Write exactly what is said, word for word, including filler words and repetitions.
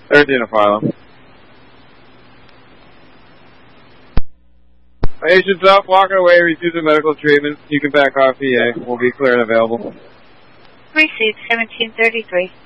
thirteen to Philo. Patient's up, walking away, receiving medical treatment. You can back off P A. We'll be clear and available. Received seventeen thirty-three.